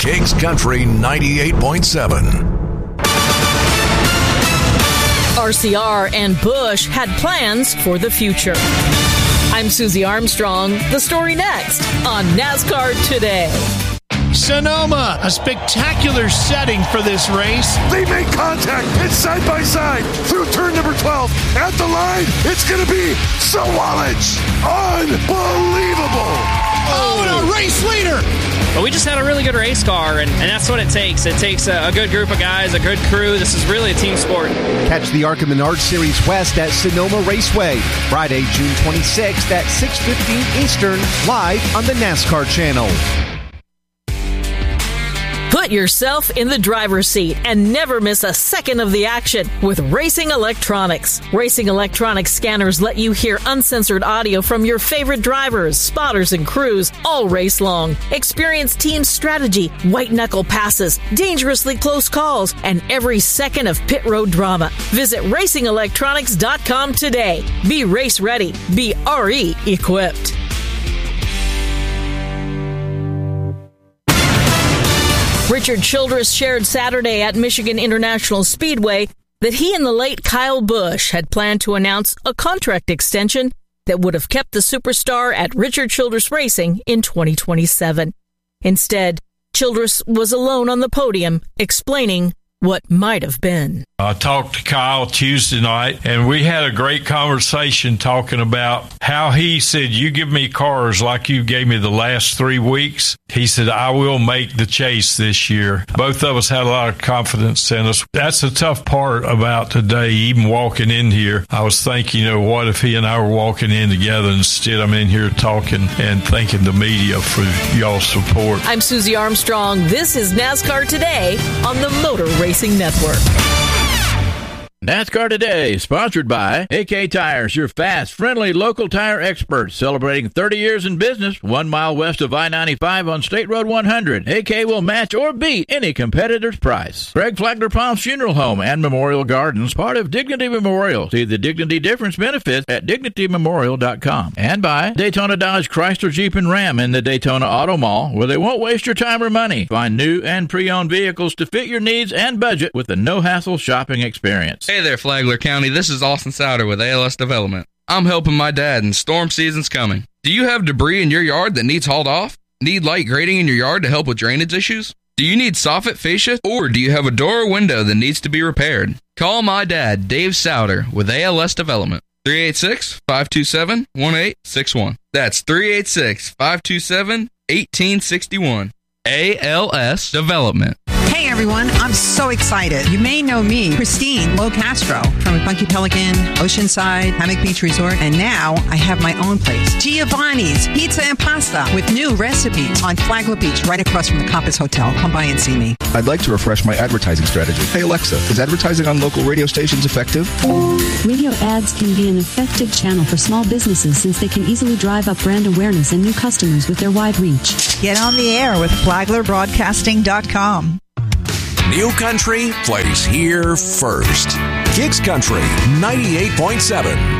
Kicks Country 98.7. RCR and Busch had plans for the future. I'm Susie Armstrong. The story next on NASCAR Today. Sonoma, a spectacular setting for this race. They make contact. It's side by side through turn number 12. At the line, it's going to be Sawalich. Unbelievable. Oh, and a race leader. But we just had a really good race car, and that's what it takes. It takes a good group of guys, a good crew. This is really a team sport. Catch the ARCA Menard Series West at Sonoma Raceway, Friday, June 26th at 6:15 Eastern, live on the NASCAR channel. Put yourself in the driver's seat and never miss a second of the action with Racing Electronics. Racing Electronics scanners let you hear uncensored audio from your favorite drivers, spotters, and crews all race long. Experience team strategy, white-knuckle passes, dangerously close calls, and every second of pit road drama. Visit RacingElectronics.com today. Be race ready. Be RE equipped. Richard Childress shared Saturday at Michigan International Speedway that he and the late Kyle Busch had planned to announce a contract extension that would have kept the superstar at Richard Childress Racing in 2027. Instead, Childress was alone on the podium, explaining what might have been. I talked to Kyle Tuesday night, and we had a great conversation talking about how he said, you give me cars like you gave me the last 3 weeks. He said, I will make the chase this year. Both of us had a lot of confidence in us. That's the tough part about today, even walking in here. I was thinking, what if he and I were walking in together? Instead, I'm in here talking and thanking the media for y'all's support. I'm Susie Armstrong. This is NASCAR Today on the Motor Racing Network. NASCAR Today, sponsored by AK Tires, your fast, friendly, local tire experts, celebrating 30 years in business, 1 mile west of I-95 on State Road 100. AK will match or beat any competitor's price. Greg Flagler Palms Funeral Home and Memorial Gardens, part of Dignity Memorial. See the Dignity Difference benefits at DignityMemorial.com. And by Daytona Dodge Chrysler Jeep and Ram in the Daytona Auto Mall, where they won't waste your time or money. Find new and pre-owned vehicles to fit your needs and budget with a no-hassle shopping experience. Hey there, Flagler County. This is Austin Souter with ALS Development. I'm helping my dad, and storm season's coming. Do you have debris in your yard that needs hauled off? Need light grading in your yard to help with drainage issues? Do you need soffit fascia, or do you have a door or window that needs to be repaired? Call my dad, Dave Souter, with ALS Development. 386-527-1861. That's 386-527-1861. ALS Development. Hey everyone, I'm so excited. You may know me, Christine Locastro from Funky Pelican, Oceanside, Hammock Beach Resort, and now I have my own place, Giovanni's Pizza and Pasta, with new recipes on Flagler Beach, right across from the Compass Hotel. Come by and see me. I'd like to refresh my advertising strategy. Hey Alexa, is advertising on local radio stations effective? Radio ads can be an effective channel for small businesses since they can easily drive up brand awareness and new customers with their wide reach. Get on the air with FlaglerBroadcasting.com. New Country plays here first. Kicks Country 98.7.